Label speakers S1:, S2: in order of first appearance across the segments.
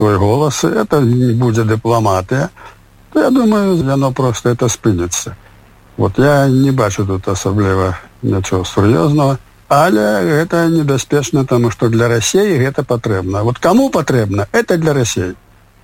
S1: свой голос, и это не будет дипломатия, то я думаю, оно просто это спынется. Вот я не бачу тут особливо ничего серьезного, але это небяспечна, потому что для России это потребно. Вот кому потребно, это для России.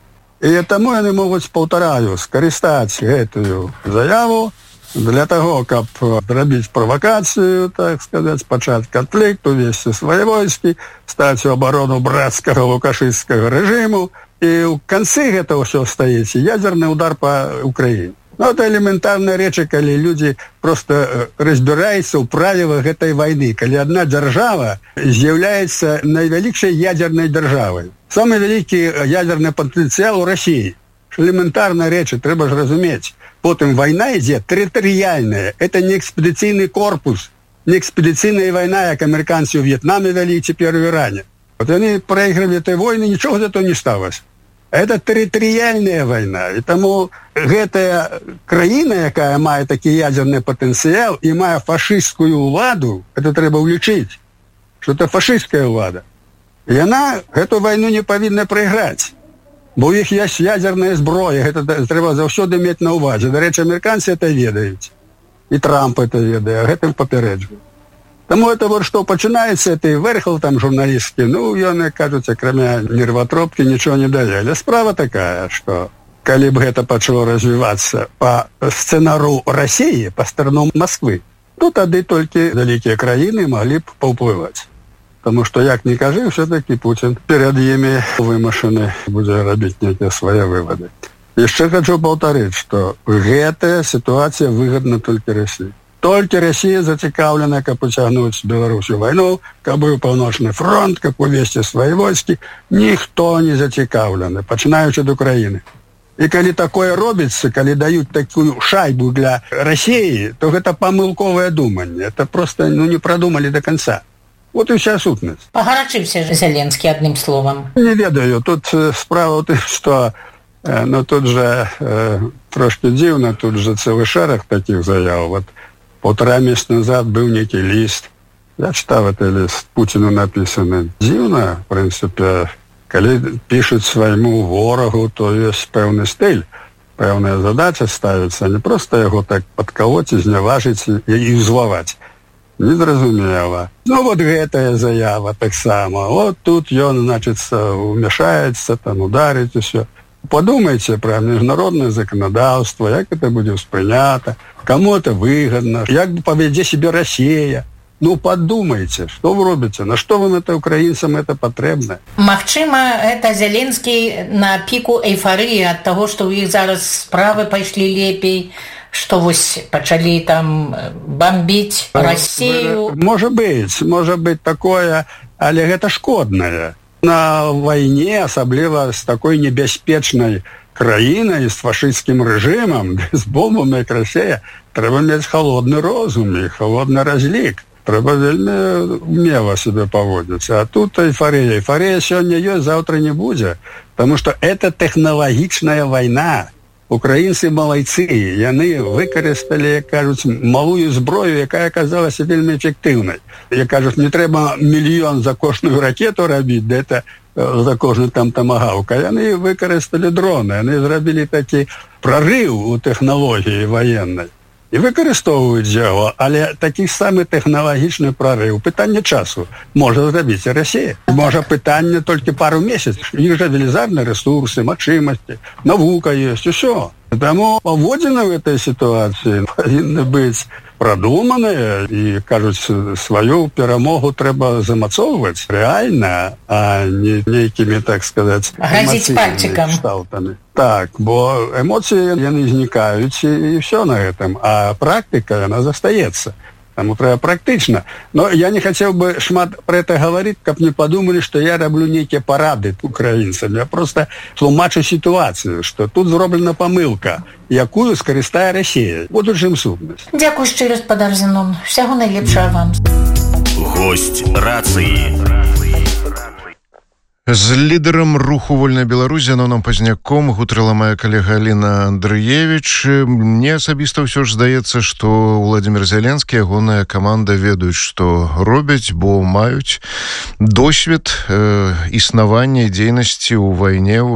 S1: И тому они могут, повторяю, скористать эту заяву для того, как зробить провокацию, так сказать, почать конфликт, увести свои войски, стать в оборону братского лукашистского режиму. И в конце этого все стоит ядерный удар по Украине. Ну, это элементарная речь, когда люди просто разбираются в правилах этой войны. Когда одна держава является наивеличшей ядерной державой. Самый великий ядерный потенциал у России. Элементарная речь, треба ж разуметь. Потом война идет территориальная. Это не экспедиционный корпус, не экспедиционная война, как американцы в Вьетнаме вели, теперь в Иране. Вот они проигрывали этой войны, ничего за это не сталось. Это территориальная война. И тому эта країна, яка має такий ядерний потенціал і має фашистську владу, це треба влучити, що це фашистська влада. І вона цю війну не повинна програти. Бо у них є ядерна зброя, це треба завжди мати на увазі. До речі, американці це ведають. І Трамп це ведає, а цим попереджує. Тому это вот что починается, это и верхал там журналистский, ну, они, кажется, кроме нервотропки, ничего не дали. Справа такая, что, коли бы это пошло развиваться по сценарию России, по сторону Москвы, то тогда только далекие краины могли бы повплывать. Потому что, як ни кажи, все-таки Путин перед ними вымышленный будет робить некие свои выводы. Еще хочу повторить, что эта ситуация выгодна только России. Только Россия зацікавлена, как потягнуть Беларусью войну, как бы Паўночны фронт, как увести свои войски. Никто не зацікавлены, починаючи от Украины. И коли такое робится, коли дают такую шайбу для России, то это помылковое думание. Это просто не продумали до конца. Вот и вся сутность.
S2: Погарачився Зеленский, одним словом.
S1: Не ведаю. Тут справа в том, что тут же трошки дивно, тут же целый шерах таких заяв. Вот 1,5 месяца назад был некий лист. Я читал этот лист, Путину написанный. Дивно, в принципе, когда пишут своему ворогу, то есть певный стиль, певная задача ставится, не просто его так подколоть, изневажить и зловать. Незразумело. Ну, вот эта заява так само. Вот тут он, значит, вмешается, там, ударить и все. Подумайте про международное законодавство, как это будет сприйнято, кому это выгодно, как поведет себя Россия. Ну, подумайте, что вы робите, на что вам это, украинцам, это потребно.
S2: Магчыма, это Зеленский на пику эйфории от того, что у них зараз справы пошли лепей, что вось пачали там бомбить Россию.
S1: Может быть такое, але это шкодное. На войне, особливо с такой небяспечной краиной, с фашистским режимом, с бомбами, как Россия, треба иметь холодный розум и холодный разлик. Треба вельми умело себя поводить. А тут эйфория. Эйфория сегодня есть, завтра не будет. Потому что это технологичная война. Украинцы молодцы. И они выкористали, як кажуть, малую зброю, яка оказалась вельми ефективною. Як кажуть, не треба мільйон за кожну ракету робити, де це за кожну там томагавк. А вони використали дрони. Вони зробили такий прорив у технології воєнної. І використовують його, але такий самий технологічний прорив. Питання часу може зробити Росія. Може питання тільки пару місяців. Їх же величезні ресурси, можливості, наука є, все. Тому поводження в цій ситуації повинні бути продумані. І, кажуть, свою перемогу треба замацовувати реально, а не некими, так сказати,
S2: емоційними
S1: шталтами. Так, бо емоції, вони зникають і все на этом, а практика, вона застається. Тому треба практично. Но я не хотел бы шмат про это говорить, как не подумали, что я роблю некие парады украинцам. Я просто тлумачу ситуацию, что тут зроблена помилка, якую скористає Росія. Вот у чим сутність.
S2: Дякую щиро, спадар Зенон. Всього найліпшого вам.
S3: Гость рації. З лідарам руху «Вольная Беларусь» Зяноном Пазняком гутрыла моя калега Аліна Андрыевіч. Мне асабіста ўсё ж здаецца, што Владзімір Зеленскі, ягоная каманда ведаюць, што робяць, бо маюць досвед існавання і дзейнасці ў вайне